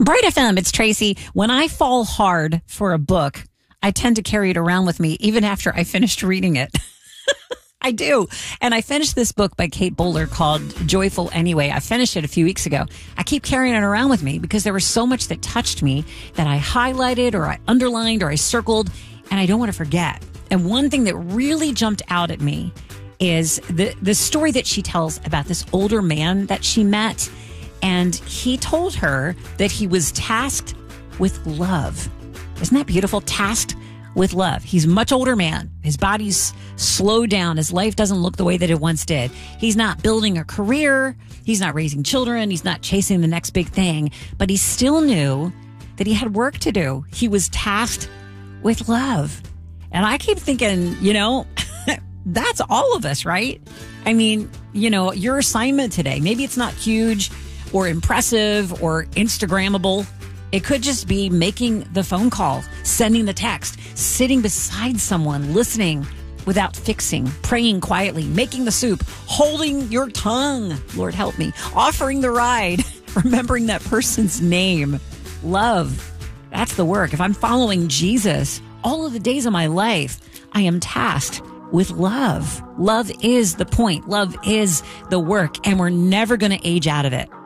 Bright FM, it's Tracy. When I fall hard for a book, I tend to carry it around with me even after I finished reading it. I do. And I finished this book by Kate Bowler called Joyful Anyway. I finished it a few weeks ago. I keep carrying it around with me because there was so much that touched me that I highlighted or I underlined or I circled, and I don't want to forget. And one thing that really jumped out at me is the story that she tells about this older man that she met. And he told her that he was tasked with love. Isn't that beautiful? Tasked with love. He's a much older man. His body's slowed down. His life doesn't look the way that it once did. He's not building a career. He's not raising children. He's not chasing the next big thing. But he still knew that he had work to do. He was tasked with love. And I keep thinking, that's all of us, right? I mean, your assignment today, maybe it's not huge or impressive or Instagrammable. It could just be making the phone call, sending the text, sitting beside someone, listening without fixing, praying quietly, making the soup, holding your tongue, Lord help me, offering the ride, remembering that person's name. Love, that's the work. If I'm following Jesus all of the days of my life, I am tasked with love. Love is the point. Love is the work, and we're never going to age out of it.